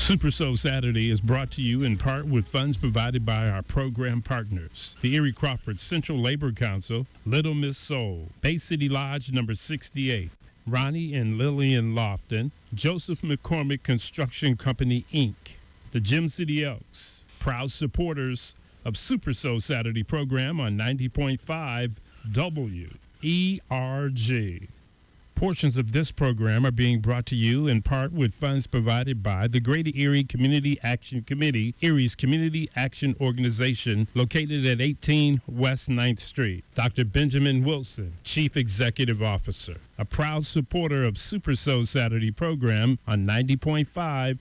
Super Soul Saturday is brought to you in part with funds provided by our program partners, the Erie Crawford Central Labor Council, Little Miss Soul, Bay City Lodge number 68, Ronnie and Lillian Lofton, Joseph McCormick Construction Company, Inc., the Gem City Elks, proud supporters of Super Soul Saturday program on 90.5 WERG. Portions of this program are being brought to you in part with funds provided by the Greater Erie Community Action Committee, Erie's community action organization located at 18 West 9th Street. Dr. Benjamin Wilson, Chief Executive Officer, a proud supporter of Super Soul Saturday program on 90.5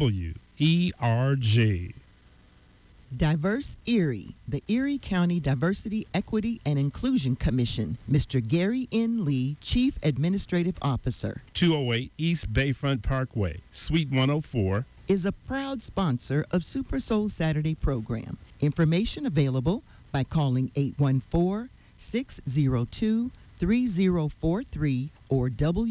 WERG. Diverse Erie, the Erie County Diversity, Equity, and Inclusion Commission. Mr. Gary N. Lee, Chief Administrative Officer. 208 East Bayfront Parkway, Suite 104. Is a proud sponsor of Super Soul Saturday program. Information available by calling 814-602-3043 or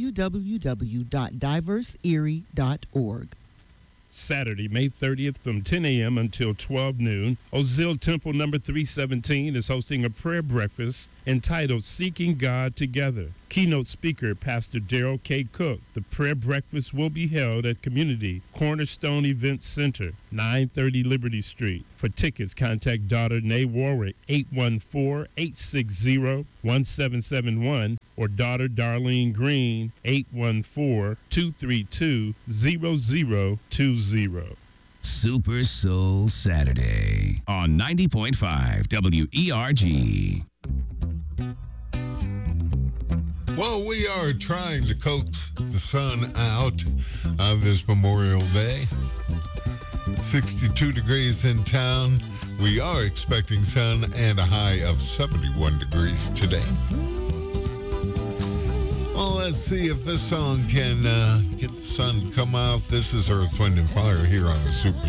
www.diverseerie.org. Saturday, May 30th from 10 a.m. until 12 noon, Ozil Temple number 317 is hosting a prayer breakfast entitled Seeking God Together. Keynote speaker, Pastor Darrell K. Cook. The prayer breakfast will be held at Community Cornerstone Event Center, 930 Liberty Street. For tickets, contact daughter Nay Warwick, 814-860-1771, or daughter Darlene Green, 814-232-0020. Super Soul Saturday on 90.5 WERG. Well, we are trying to coax the sun out on this Memorial Day. 62 degrees in town. We are expecting sun and a high of 71 degrees today. Well, let's see if this song can get the sun to come out. This is Earth, Wind, and Fire here on the Super